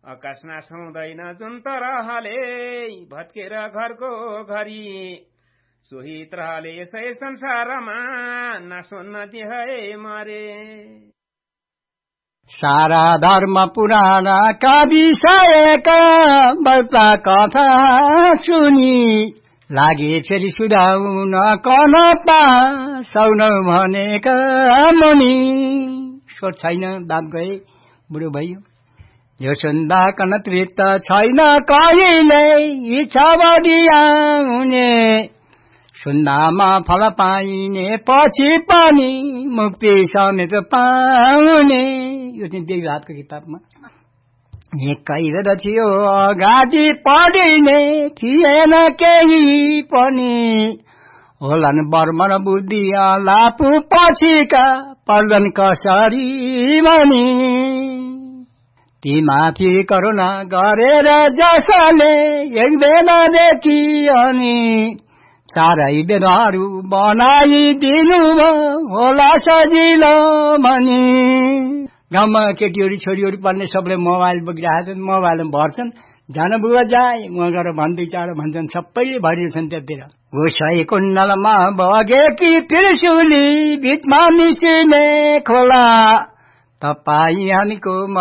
आकाश नाश हुँदैन जुन तरहले भत्केर घरको घरी सोही तरहले यसै संसारमा नासुन्न दिए मरे। सारा धर्म पुराणका विषयका बर्ता कथा सुनि लागे फेरि सुधाउन कनपा सौन भनेका मुनि। स्वर छैन, दाँत गए, बुढो भयो। यो सुन्दा कन तृप्त छैन कहिले इच्छा बढिआउने। सुन्दामा फल पाइने पछि पनि मुक्ति समेत पाउने। यो चाहिँ देवीहाटको किताबमा एकै बेर थियो अगाडि पढिने थिएन केही पनि। होलान् वर्म र बुद्धि लापु पछिका पर्दन कसरी भनी। ती माथि करुणा गरेर जसले एक बेलादेखि अनि चारै बेलाहरू बनाइदिनु होला सजिलो भनी। गाउँमा केटीहरू छोरीहरू पढ्ने सबले मोबाइल बोकिरहेका छन्, मोबाइलमा भर्छन्। जान बुवा जाए उहाँ गएर भन्दै चाँडो भन्छन्, सबैले भरिन्छन् त्यतिर। उसै कुण्डलमा बगेकी त्रिशुली बिचमा मिसिने खोला तपाईँ हामीको